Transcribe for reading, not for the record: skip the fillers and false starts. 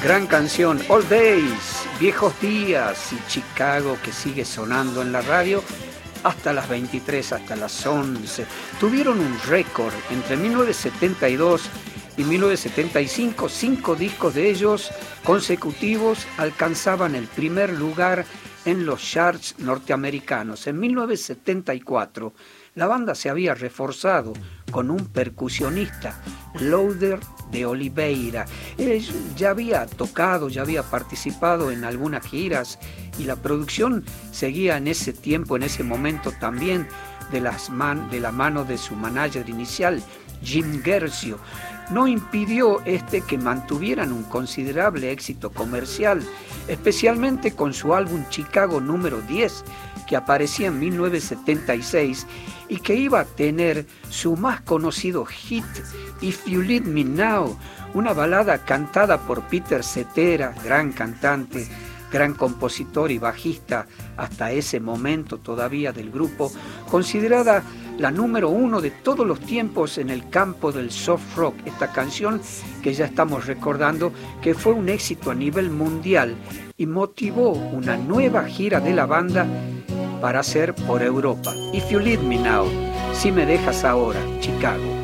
Gran canción, All Days, Viejos Días, y Chicago, que sigue sonando en la radio hasta las 23, hasta las 11. Tuvieron un récord entre 1972 y 1975, 5 discos de ellos consecutivos alcanzaban el primer lugar en los charts norteamericanos. En 1974, la banda se había reforzado con un percusionista, Loader de Oliveira. Él ya había tocado, ya había participado en algunas giras y la producción seguía en ese tiempo, en ese momento también de la mano de su manager inicial, Jim Guercio. No impidió que mantuvieran un considerable éxito comercial, especialmente con su álbum Chicago número 10, que aparecía en 1976 y que iba a tener su más conocido hit, If You Leave Me Now, una balada cantada por Peter Cetera, gran cantante, gran compositor y bajista hasta ese momento todavía del grupo, considerada la número 1 de todos los tiempos en el campo del soft rock. Esta canción que ya estamos recordando que fue un éxito a nivel mundial y motivó una nueva gira de la banda para hacer por Europa. If You Leave Me Now, si me dejas ahora, Chicago.